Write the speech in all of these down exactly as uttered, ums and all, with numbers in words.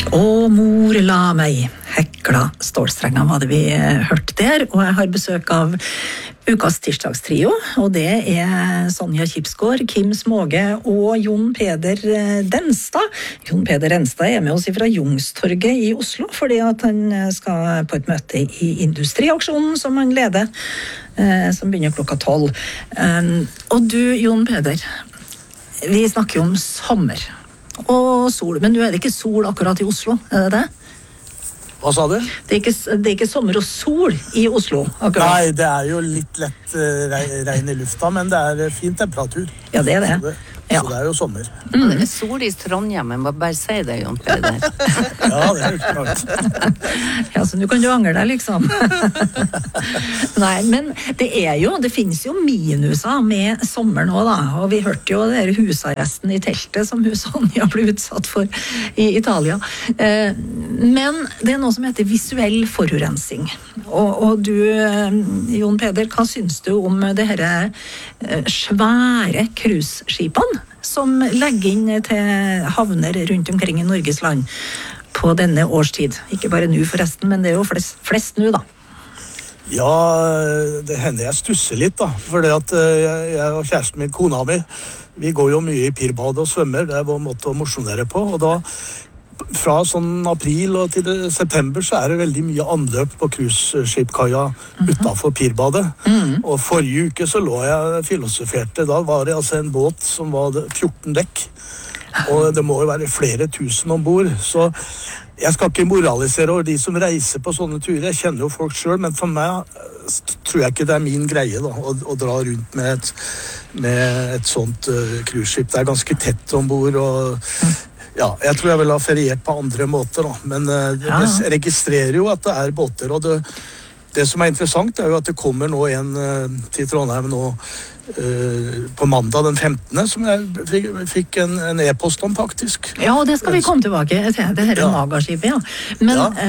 Og mor la meg, Hekla Stålstrenger var det vi hørte der, og jeg har besøk av ukas tirsdagstrio, og det er Sonja Kipsgård, Kim Småge og Jon Peder Denstad. Jon Peder Denstad er med oss fra Youngstorget i Oslo, fordi at han skal på et møte i Industriaksjonen som han leder, som begynner klokka tolv. Og du, Jon Peder, vi snakker jo om sommer og sol, men nå er det ikke sol akkurat i Oslo, er det det? Hva sa du? Det er, ikke, det er ikke sommer og sol i Oslo akkurat. Nei, det er jo litt lett uh, regn i lufta, men det er fin temperatur. Ja, det er det. Så det, ja. så det er jo sommer. Mm. Det er sol i Trondheim, jeg må bare si det, Jon Peder. Ja, det er jo klart. Ja, så nå kan du angre deg, liksom. Nei, men det er jo, det finnes jo minuser med sommer nå, da. Og vi hørte jo det der husarresten i teltet som Sonja ble utsatt for i Italia. Eh, men det er noe som heter visuell forurensing. Og, og du, Jon Peder, hva syns du om det her svære cruiseskipene som legger inn til havner rundt omkring i Norges land på denne årstid? Ikke bare nå forresten, men det er jo flest, flest nå da. Ja, det hender jeg stusser litt da, fordi at jeg, jeg og kjæresten min, kona mi, vi går jo mye i pirbad og svømmer, det er vår måte å mosjonere på, og da fra sånn april og til september så er det veldig mye anløp på cruiseskipkaia utenfor pirbadet. Mm-hmm. Og forrige uke så lå jeg filosoferte, da var det altså en båt som var fjorten dekk, og det må jo være flere tusen ombord, så jeg skal ikke moralisere over de som reiser på sånne turer, jeg kjenner jo folk selv, men for meg tror jeg ikke det er min greie da, å, å dra rundt med et, med et sånt uh, cruiseskip. Det er ganske tett ombord, og ja, jeg tror jeg vil ha feriert på andre måter da, men uh, ja. Jeg registrerer jo at det er båter, og det, det som er interessant er jo at det kommer nå en uh, til Trondheim nå uh, på mandag den femtende, som jeg fikk, fikk en, en e-post om faktisk. Ja, og det skal vi komme tilbake til, det her ja. Nagaskipet, ja. Men, ja.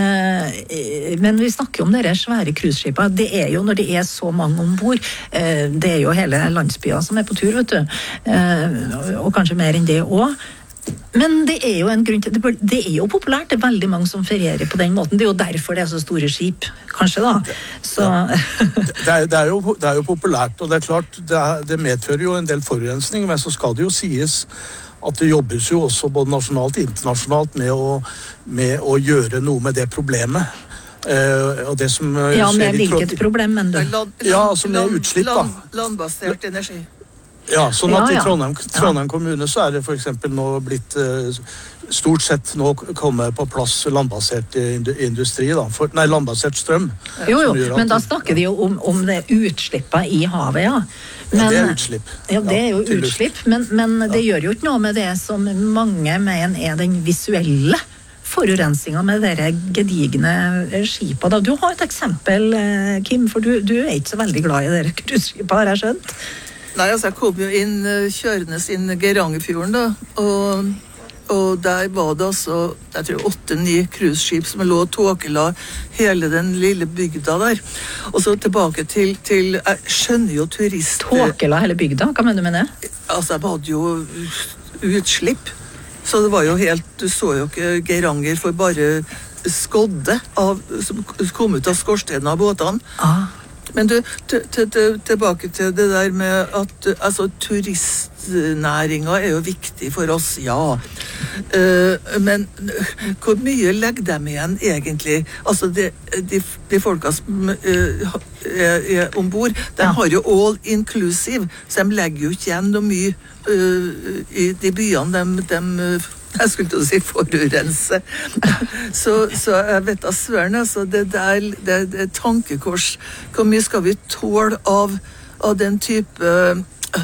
Uh, men vi snakker om dere svære cruiseskipene, det er jo når det er så mange ombord, uh, det er jo hele landsbyen som er på tur, vet du, uh, og kanskje mer enn det også. Men det er jo en grunn til, det er jo populært, det er veldig mange som ferierer på den måten, det er jo derfor det er så store skip, kanskje da. Så... Ja. Det, er, det, er jo, det er jo populært, og det er klart, det, er, det medfører jo en del forurensning, men så skal det jo sies at det jobbes jo også både nasjonalt og internasjonalt med å, med å gjøre noe med det problemet. Uh, og det som ja, med hvilket problem, men du? Land, ja, altså med utslipp da. Land, landbasert energi. Ja, sånn at ja, ja. i Trondheim, Trondheim kommune så er det for eksempel nå blitt uh, stort sett nå kommer på plass landbasert industri da, for, nei, landbasert strøm. Jo, jo, men da snakker vi jo om, om det utslippet i havet, ja. Men, ja, det er utslipp. Ja, det er jo ja, utslipp, men, men det ja. Gjør jo ikke noe med det som mange mener er den visuelle forurensningen med dere gedigne skipa. Da. Du har et eksempel, Kim, for du, du er ikke så veldig glad i dere cruiseskipa, har jeg skjønt? Nei, altså jeg kom jo inn kjørende inn Geirangerfjorden da, og, og der var det altså, jeg tror åtte-ni cruiseskip som lå og tåkela hele den lille bygda der. Og så tilbake til, til jeg skjønner jo turister... Tåkela hele bygda? Hva mener du med det? Altså, jeg hadde jo utslipp, så det var jo helt, du så jo ikke Geiranger for bare skodde av, som kom ut av skorstenen av båtene. Ah. Men du, t- t- t- tilbake til det der med at altså, turistnæringen er jo viktig for oss, ja. Uh, men hvor mye legger de igjen egentlig? Altså, de, de, de folka som uh, er, er ombord, de ja. Har jo all inclusive, så de legger jo ikke igjen noe mye uh, i de byene de... de jeg skulle til å si forurense. så, så jeg vet da søren, altså, det der det, det er tankekors. Hvor mye skal vi tåle av, av den type uh,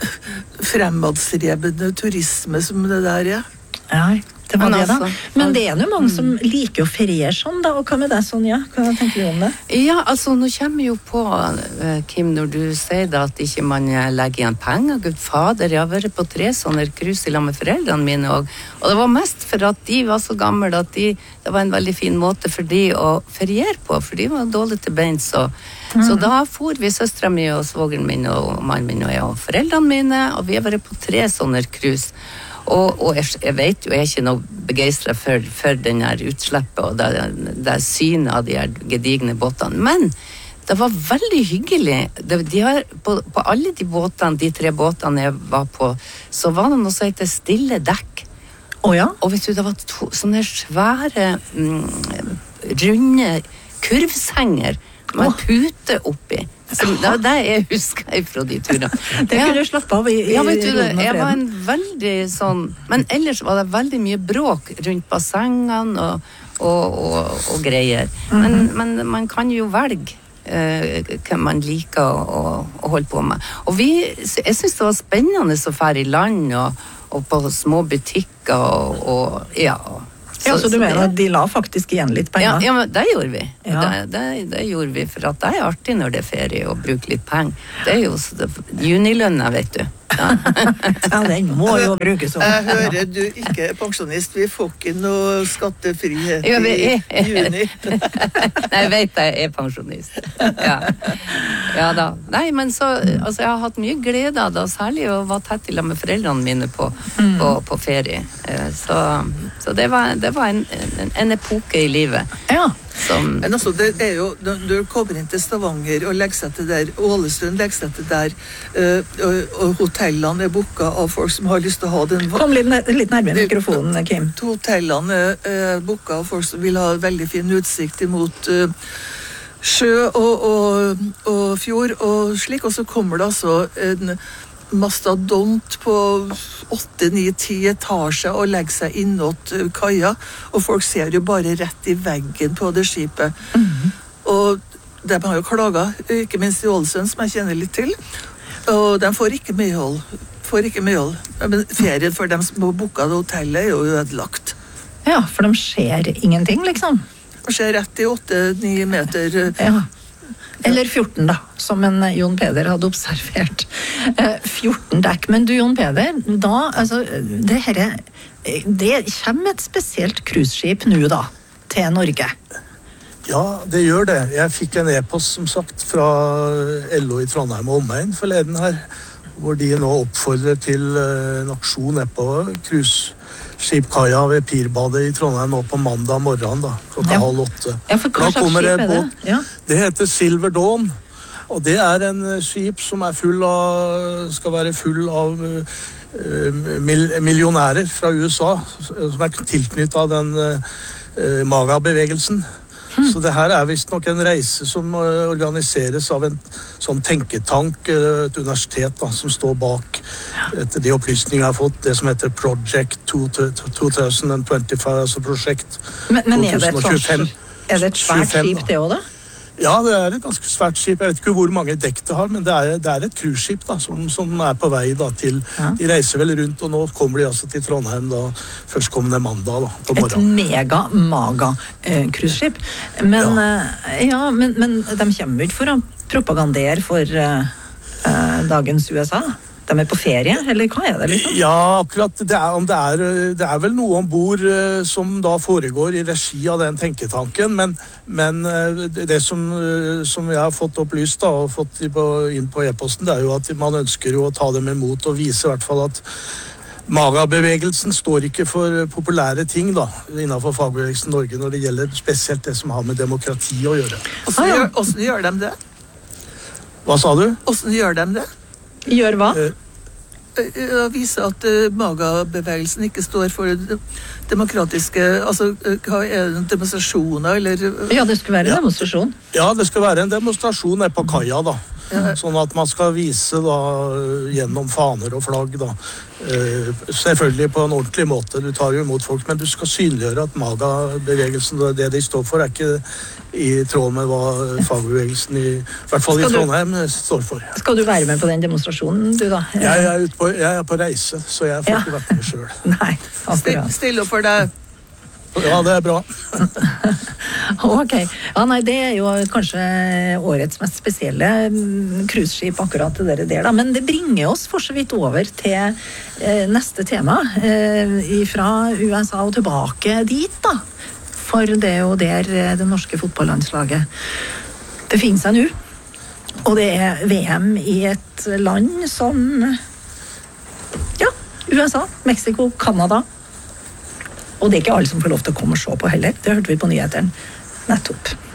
fremadsrevne turisme som det der er? Ja, det var det da. Men det er jo mange som liker å feriere sånn da, og hva med deg, Sonja? Hva tenker du om det? Ja, altså, nå kommer jo på, Kim, når du sier da at ikke man legger igjen penger. Gud fader, jeg har vært på tre sånne cruise sammen med foreldrene mine, og, og det var mest for at de var så gamle at de, det var en veldig fin måte for de å feriere på, for de var dårlige til beins, og mm. så da for vi søstra mi og svogeren min og mannen min og jeg og foreldrene mine, og vi har vært på tre sånne cruise. Og, og jeg, jeg vet jo, jeg er ikke noe begeistret for, for den her utslippet og det, det synet av de her gedigne båtene. Men det var veldig hyggelig. Det, de har, på, på alle de båtene, de tre båtene jeg var på, så var det noe som heter stille dekk. Å ja? Og vet du, det var to, sånne svære, mm, runde kurvsenger med en pute oppi. Så det er det jeg husker fra de turene. Det kunne du slappe av i, i ja, vet du, roden og jeg var freden. en veldig sånn, men ellers var det veldig mye bråk rundt bassengene og, og, og, og greier. Men, Mhm. men man kan jo velge eh, hva man liker å, å holde på med. Og vi, jeg synes det var spennende å fære i land og, og på små butikker og, og ja. Ja, så du så mener det- at de la faktisk igjen litt Ja, penger? ja, men det gjorde vi. Ja. Det, det, det gjorde vi, for at det er artig når det er ferie og bruke litt penger. Det er jo så det, junilønna, vet du. Ja. Ja, den må jo brukes opp. Jeg hører du ikke er pensjonist. Vi får ikke noe skattefrihet Ja, vi i er- juni. Nei, jeg vet jeg er pensjonist. Ja. Ja da. Nei, men så, altså jeg har hatt mye glede av det, særlig å være tett i lag med foreldrene mine på, Mm. på, på ferie. Eh, Så, så det var, det var en, en, en epoke i livet Ja. som... Men altså, det er jo, når du kommer inn til Stavanger og legger seg til der, Ålesund legger seg til der, øh, og, og hotellene er booka av folk som har lyst til å ha den. Kom litt, litt nærmere mikrofonen, Kim. Hotellene er booka av folk som vil ha veldig fin utsikt imot øh, sjø og, og, og fjord og slik, og så kommer det altså en mastodont på åtte, ni, ti etasjer og legger seg innåt øh, kaia, og folk ser jo bare rett i veggen på det skipet. Og de har jo klaget, ikke minst i Ålesund, som jeg kjenner litt til, og de får ikke medhold. Får ikke medhold. Men ferien for dem som har booket det hotellet er jo ødelagt. Ja, for de ser ingenting, liksom. Og ser rett i åtte, ni meter. øh, Ja. Eller fjorten, da, som en Jon Peder hadde observert. Eh, fjorten dekk. Men du, Jon Peder, da, altså, det herre Det kommer et spesielt cruiseskip nå, da, til Norge. Ja, det gjør det. Jeg fikk en e-post, som sagt, fra L O i Trondheim og omegn forleden her, hvor de nå oppfordrer til uh, en aksjon nede på cruiseskipkaia ved Pirbadet i Trondheim nå på mandag morgen, da, klokka Ja. halv åtte. Ja, for hva Da slags kommer skip det er det? båt. Ja. Det heter Silver Dawn, og det er en eh, skip som er full av, skal være full av eh, mil, millionærer fra U S A, som er tilknyttet av den uh, MAGA-bevegelsen. Så det her er visst nok en reise som uh, organiseres av en sånn tenketank, uh, et universitet da, som står bak, etter de opplysninger jeg har fått, det som heter Project to tusen og tjuefem, altså prosjekt Men, men er, det et to tusen og tjuefem. sånt, er det et svært tjuefem, skip, det òg, da? Ja, det er et ganske svært skip. Jeg vet ikke hvor mange dekk det har, men det er, det er et cruiseskip da, som, som er på vei da, til Ja. De reiser vel rundt, og nå kommer de altså til Trondheim da, førstkommende mandag da, på Et morgenen. mega-maga-cruiseskip. Men, eh, ja, men, men de kommer jo ikke for å propagandere for eh, eh, dagens U S A? De er på ferie, eller hva er det, liksom? Ja, akkurat. Det er, om det, er, det er vel noe om bord eh, som da foregår i regi av den tenketanken, men, men eh, det det som, eh, som jeg har fått opplyst da, og fått i på, inn på e-posten, det er jo at man ønsker jo å ta dem imot og vise i hvert fall at MAGA-bevegelsen står ikke for populære ting da, innenfor fagbevegelsen Norge når det gjelder spesielt det som har med demokrati å gjøre. Hvordan Ah, ja. gjør, hvordan gjør de det? Hva sa du? Hvordan gjør de det? Gjør hva? Eh, Å vise at uh, MAGA-bevegelsen ikke står for de- demokratiske, altså uh, hva er det, demonstrasjoner, eller uh, Ja, det skulle være Ja. demonstrasjon. Ja, det skal være en demonstrasjon nede på kaia da. Sånn at man skal vise da gjennom faner og flagg da. Eh, selvfølgelig på en ordentlig måte. Du tar jo imot folk, men du skal synliggjøre at MAGA-bevegelsen, det de står for, er ikke i tråd med hva fagbevegelsen i, i hvert fall i Skal du- Trondheim står for. Skal du være med på den demonstrasjonen, du, da? Jeg er, ute på, jeg er på reise, så jeg får Ja. ikke vært med selv. Nei, still, akkurat. stille opp for deg? Ja, det er bra. Ok. Ja, nei, det er jo kanskje årets mest spesielle mm, cruiseskip, akkurat det der, der da. Men det bringer oss for så vidt over til eh, neste tema, eh, fra U S A og tilbake dit, da. For det er jo der eh, det norske fotballandslaget befinner seg nå. Og det er V M i et land som ja, U S A, Mexico, Canada. Og det er ikke alle som får lov til å komme og se på heller. Det hørte vi på nyhetene nettopp.